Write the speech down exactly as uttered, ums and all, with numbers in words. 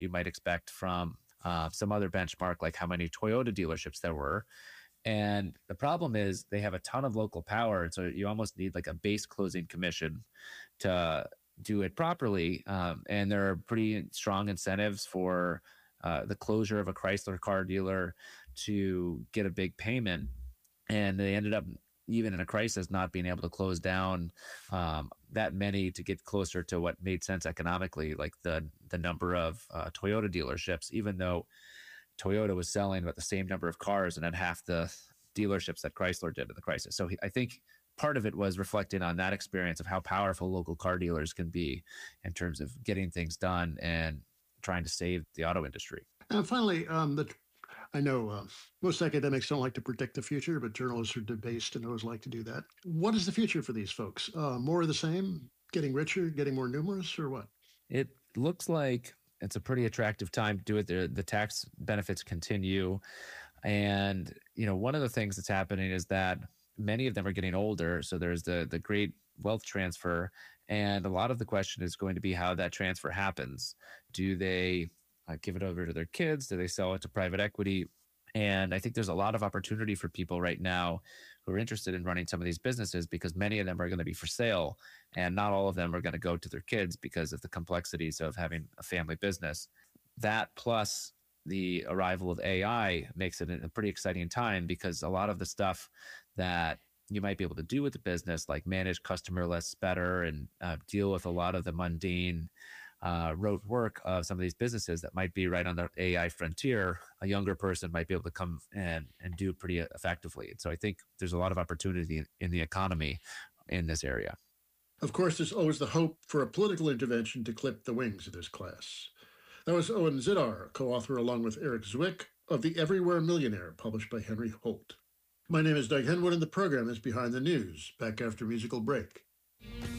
you might expect from uh, some other benchmark, like how many Toyota dealerships there were. And the problem is they have a ton of local power. And so you almost need like a base closing commission to do it properly. Um, and there are pretty strong incentives for uh, the closure of a Chrysler car dealer to get a big payment. And they ended up, even in a crisis, not being able to close down um, that many to get closer to what made sense economically, like the the number of uh, Toyota dealerships, even though Toyota was selling about the same number of cars and had half the dealerships that Chrysler did in the crisis. So he, I think part of it was reflecting on that experience of how powerful local car dealers can be in terms of getting things done and trying to save the auto industry. And finally, um, the I know uh, most academics don't like to predict the future, but journalists are debased and always like to do that. What is the future for these folks? Uh, more of the same? Getting richer, getting more numerous, or what? It looks like it's a pretty attractive time to do it. The, the tax benefits continue. And, you know, one of the things that's happening is that many of them are getting older. So there's the the great wealth transfer. And a lot of the question is going to be how that transfer happens. Do they uh, give it over to their kids? Do they sell it to private equity? And I think there's a lot of opportunity for people right now who are interested in running some of these businesses, because many of them are going to be for sale and not all of them are going to go to their kids because of the complexities of having a family business. That plus the arrival of A I makes it a pretty exciting time, because a lot of the stuff that you might be able to do with the business, like manage customer lists better and uh, deal with a lot of the mundane uh, rote work of some of these businesses that might be right on the A I frontier, a younger person might be able to come and, and do pretty effectively. And so I think there's a lot of opportunity in, in the economy in this area. Of course, there's always the hope for a political intervention to clip the wings of this class. That was Owen Zidar, co-author along with Eric Zwick of The Everywhere Millionaire, published by Henry Holt. My name is Doug Henwood, and the program is Behind the News, back after musical break.